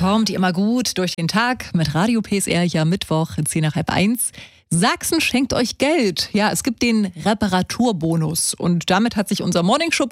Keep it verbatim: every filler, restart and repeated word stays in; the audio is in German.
kommt ihr immer gut durch den Tag mit Radio P S R, ja Mittwoch, zehn nach halb eins. Sachsen schenkt euch Geld. Ja, es gibt den Reparaturbonus und damit hat sich unser Morningshow